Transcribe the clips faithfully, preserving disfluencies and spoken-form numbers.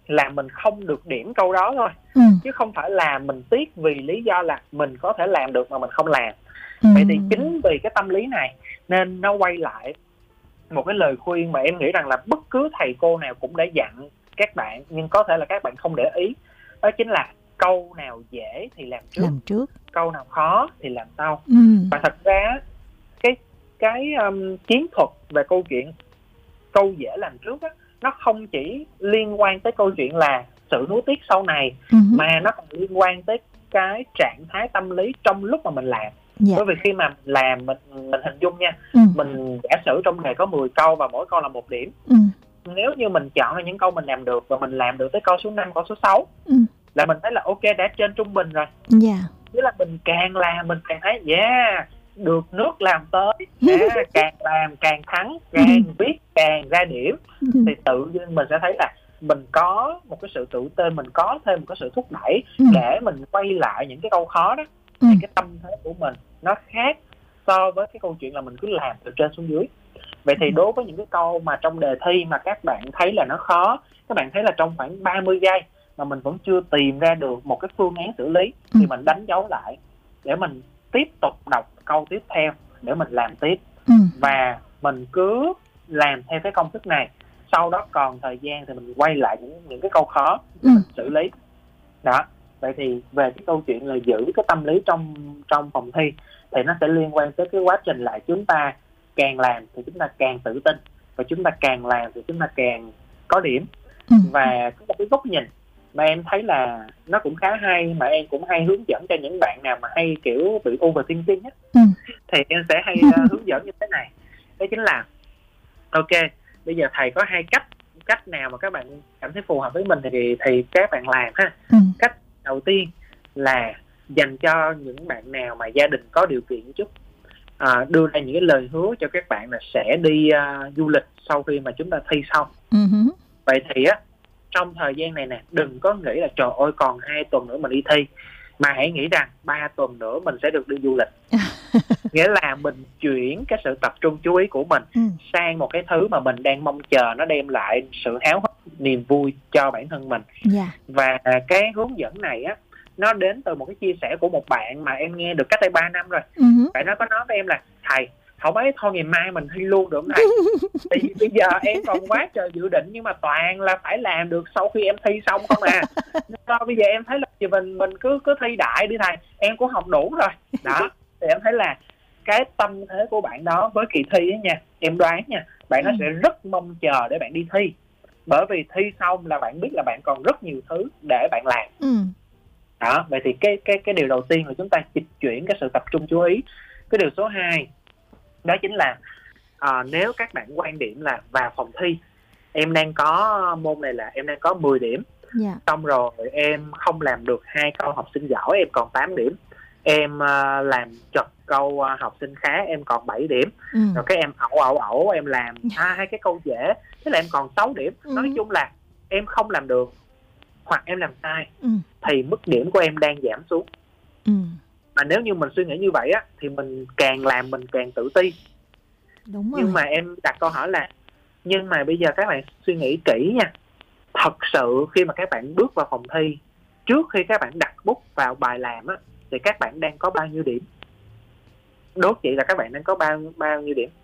là mình không được điểm câu đó thôi, ừ. chứ không phải là mình tiếc vì lý do là mình có thể làm được mà mình không làm. ừ. Vậy thì chính vì cái tâm lý này nên nó quay lại một cái lời khuyên mà em nghĩ rằng là bất cứ thầy cô nào cũng đã dặn các bạn, nhưng có thể là các bạn không để ý. Đó chính là câu nào dễ thì làm trước, làm trước. câu nào khó thì làm sau. ừ. Và thật ra cái cái um, chiến thuật về câu chuyện câu dễ làm trước á, nó không chỉ liên quan tới câu chuyện là sự nuối tiếc sau này, ừ. mà nó còn liên quan tới cái trạng thái tâm lý trong lúc mà mình làm. Dạ. Bởi vì khi mà làm mình mình hình dung nha, ừ. mình giả sử trong đề có mười câu và mỗi câu là một điểm. ừ. Nếu như mình chọn ra những câu mình làm được và mình làm được tới câu số năm, câu số sáu, ừ. là mình thấy là ok, đã trên trung bình rồi. Dạ. Nghĩa là mình càng làm mình càng thấy yeah, được nước làm tới, yeah, càng làm càng thắng, càng viết càng ra điểm. Thì tự nhiên mình sẽ thấy là mình có một cái sự tự tin, mình có thêm một cái sự thúc đẩy để mình quay lại những cái câu khó đó. Thì cái tâm thế của mình nó khác so với cái câu chuyện là mình cứ làm từ trên xuống dưới. Vậy thì đối với những cái câu mà trong đề thi mà các bạn thấy là nó khó, các bạn thấy là trong khoảng ba mươi giây mà mình vẫn chưa tìm ra được một cái phương án xử lý, thì mình đánh dấu lại để mình tiếp tục đọc câu tiếp theo để mình làm tiếp. ừ. Và mình cứ làm theo cái công thức này. Sau đó còn thời gian thì mình quay lại những, những cái câu khó để mình xử lý. Đó. Vậy thì về cái câu chuyện là giữ cái tâm lý trong trong phòng thi thì nó sẽ liên quan tới cái quá trình là chúng ta càng làm thì chúng ta càng tự tin, và chúng ta càng làm thì chúng ta càng có điểm. ừ. Và có một cái góc nhìn mà em thấy là nó cũng khá hay, mà em cũng hay hướng dẫn cho những bạn nào mà hay kiểu bị overthinking á, ừ. thì em sẽ hay uh, hướng dẫn như thế này. Đó chính là ok, bây giờ thầy có hai cách, cách nào mà các bạn cảm thấy phù hợp với mình thì thì các bạn làm ha. ừ. Cách đầu tiên là dành cho những bạn nào mà gia đình có điều kiện chút, à, đưa ra những cái lời hứa cho các bạn là sẽ đi uh, du lịch sau khi mà chúng ta thi xong. uh-huh. Vậy thì á, trong thời gian này nè, đừng có nghĩ là trời ơi còn hai tuần nữa mình đi thi, mà hãy nghĩ rằng ba tuần nữa mình sẽ được đi du lịch. Nghĩa là mình chuyển cái sự tập trung chú ý của mình ừ. sang một cái thứ mà mình đang mong chờ nó đem lại sự háo hức, niềm vui cho bản thân mình. yeah. Và cái hướng dẫn này á, nó đến từ một cái chia sẻ của một bạn mà em nghe được cách đây ba năm rồi. uh-huh. Bạn nó có nói với em là thầy, không ấy thôi ngày mai mình thi luôn được không thầy? Thì bây giờ em còn quá trời dự định, nhưng mà toàn là phải làm được sau khi em thi xong không à. Nên bây giờ em thấy là thì mình mình cứ cứ thi đại đi thầy, em cũng học đủ rồi. Đó, thì em thấy là cái tâm thế của bạn đó với kỳ thi ấy nha, em đoán nha, bạn nó sẽ rất mong chờ để bạn đi thi. Bởi vì thi xong là bạn biết là bạn còn rất nhiều thứ để bạn làm. ừ. Đó, vậy thì cái cái cái điều đầu tiên là chúng ta dịch chuyển cái sự tập trung chú ý. Cái điều số hai đó chính là à, nếu các bạn quan điểm là vào phòng thi em đang có môn này là em đang có mười điểm, yeah. xong rồi em không làm được hai câu học sinh giỏi em còn tám điểm, em uh, làm chật câu uh, học sinh khá em còn bảy điểm, ừ. rồi cái em ẩu ẩu ẩu em làm hai à, cái câu dễ thế là em còn sáu điểm. ừ. Nói chung là em không làm được hoặc em làm sai ừ. thì mức điểm của em đang giảm xuống. ừ. Mà nếu như mình suy nghĩ như vậy á, thì mình càng làm mình càng tự ti. Đúng rồi. Nhưng mà em đặt câu hỏi là nhưng mà bây giờ các bạn suy nghĩ kỹ nha, thật sự khi mà các bạn bước vào phòng thi, trước khi các bạn đặt bút vào bài làm á, thì các bạn đang có bao nhiêu điểm? Đố chị là các bạn đang có bao bao nhiêu điểm?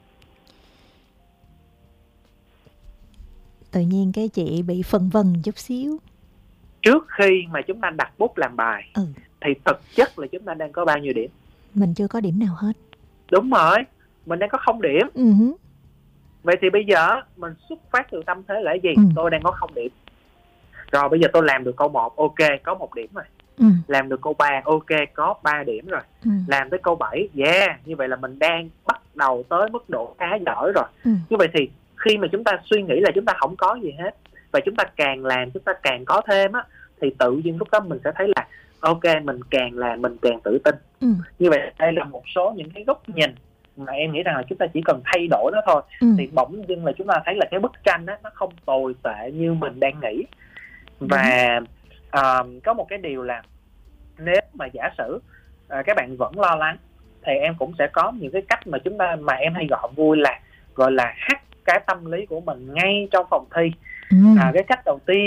Tự nhiên cái chị bị phân vân chút xíu. Trước khi mà chúng ta đặt bút làm bài, ừ. thì thực chất là chúng ta đang có bao nhiêu điểm? Mình chưa có điểm nào hết. Đúng rồi, mình đang có không điểm. ừ. Vậy thì bây giờ mình xuất phát từ tâm thế là gì? ừ. Tôi đang có không điểm. Rồi bây giờ tôi làm được câu một, ok, có một điểm rồi. ừ. Làm được câu ba, ok, có ba điểm rồi. ừ. Làm tới câu bảy, yeah, như vậy là mình đang bắt đầu tới mức độ khá giỏi rồi. ừ. Như vậy thì khi mà chúng ta suy nghĩ là chúng ta không có gì hết, và chúng ta càng làm chúng ta càng có thêm á, thì tự nhiên lúc đó mình sẽ thấy là ok, mình càng làm mình càng tự tin. ừ. Như vậy đây là một số những cái góc nhìn mà em nghĩ rằng là chúng ta chỉ cần thay đổi nó thôi, ừ. thì bỗng dưng là chúng ta thấy là cái bức tranh đó, nó không tồi tệ như mình đang nghĩ. Và uh, có một cái điều là nếu mà giả sử uh, các bạn vẫn lo lắng, thì em cũng sẽ có những cái cách mà chúng ta mà em hay gọi vui là gọi là hack cái tâm lý của mình ngay trong phòng thi. ừ. À, cái cách đầu tiên